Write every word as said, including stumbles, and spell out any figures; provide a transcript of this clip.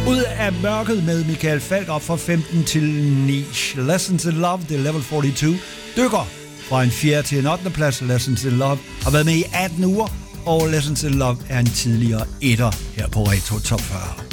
Ud af mørket med Michael Falch op fra femten til ni. Lessons in Love, det er level fireogfyrre. Dykker fra en fjerde til en ottende plads. Lessons in Love har været med i atten uger, og Lessons in Love er en tidligere etter her på Retro Top fyrre.